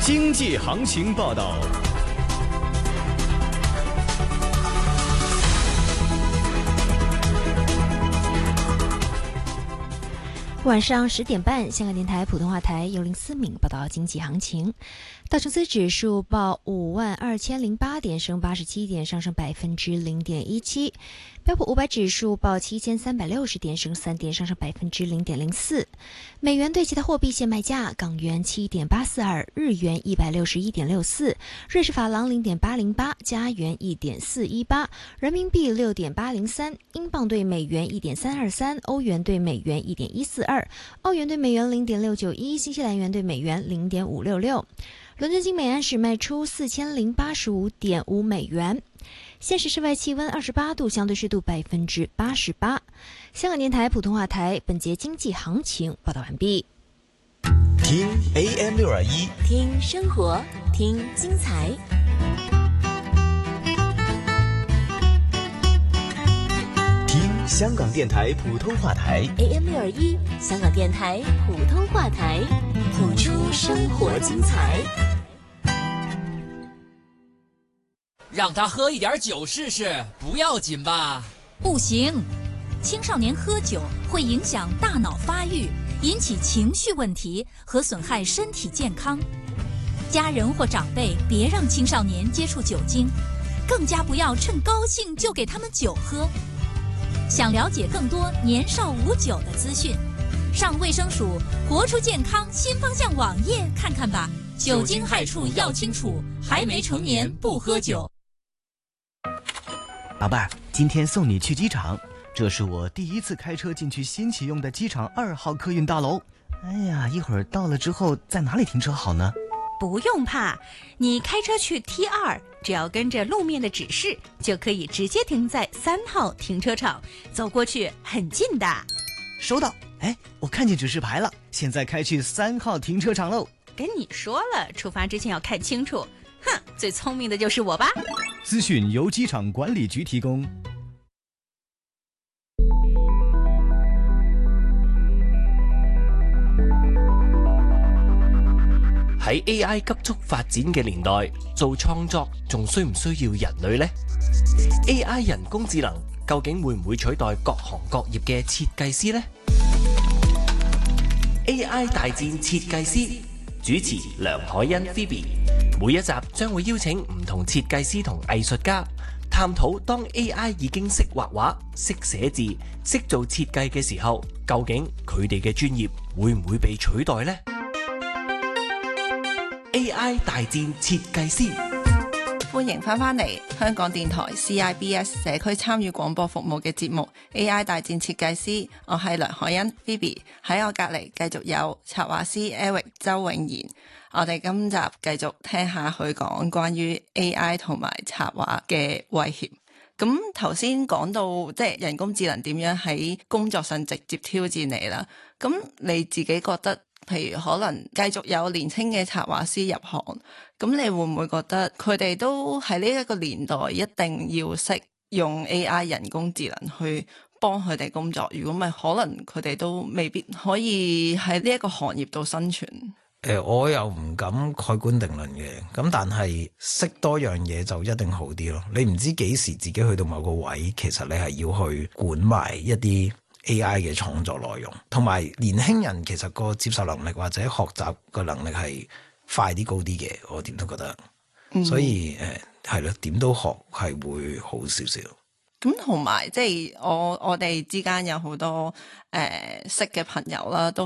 经济行情报道。 晚上10点半，香港电台普通话台由林思敏报道经济行情。道琼斯指数报52008点，升87点，上升0.17%。标普500指数报7360点，升3点，上升0.04%。美元对其他货币现卖价：港元7.842，日元161.64，瑞士法郎0.808，加元1.418，人民币6.803，英镑对美元1.323，欧元对美元1.142，澳元对美元0.691，新西兰元对美元0.566。伦敦金每安士卖出4085.5美元。现时室外气温28度，相对湿度88%。香港电台普通话台本节经济行情报道完毕。 听 AM621， 听生活，听精彩。 听香港电台普通话台 AM621，香港电台普通话台，谱出生活精彩。 让他喝一点酒试试，不要紧吧？ 不行，青少年喝酒会影响大脑发育，引起情绪问题和损害身体健康。家人或长辈别让青少年接触酒精，更加不要趁高兴就给他们酒喝。想了解更多年少无酒的资讯，上卫生署活出健康新方向网页看看吧。酒精害处要清楚，还没成年不喝酒。 老伴儿，今天送你去机场，这是我第一次开车进去新启用的机场2号客运大楼。哎呀，一会儿到了之后在哪里停车好呢？ 不用怕，你开车去 T2， 只要跟着路面的指示，就可以直接停在3号停车场，走过去很近的。 收到。哎，我看见指示牌了，现在开去3号停车场喽。 跟你说了，出发之前要看清楚。哼，最聪明的就是我吧。 资讯由机场管理局提供。 喺 AI 急速發展嘅年代，做創作仲需唔需要人類呢？ AI 人工智能究竟會唔會取代各行各業嘅設計師呢？ AI 大戰設計師，主持梁海欣 Phoebe， 每一集將會邀請唔同設計師同藝術家，探討當 AI 已經識畫畫、識寫字、識做設計嘅時候，究竟佢哋嘅專業會唔會被取代呢？ AI 大戰設計師， 歡迎翻嚟香港電台 CIBS 社區參與廣播服務嘅節目 AI 大戰設計師，我係梁海欣 Phoebe， 喺我隔離繼續有插畫師 Eric 周永賢。我哋今集繼續聽下佢講關於 AI 同埋插畫嘅威脅。咁頭先講到即係人工智能點樣喺工作上直接挑戰你啦，咁你自己覺得譬如可能繼續有年輕嘅插畫師入行，咁你會唔會覺得佢哋都喺呢一個年代一定要識用 AI 人工智能去幫佢哋工作？如果唔係，可能佢哋都未必可以喺呢一個行業度生存。 我又唔敢蓋棺定論嘅，咁但係識多樣嘢就一定好啲咯。你唔知幾時自己去到某個位，其實你係要去管埋一啲 AI 嘅創作內容，同埋年輕人其實個接受能力或者學習個能力係快啲高啲嘅，我點都覺得。所以係咯，點都學係會好少少。 咁同埋即係我哋之間有好多識嘅朋友啦，都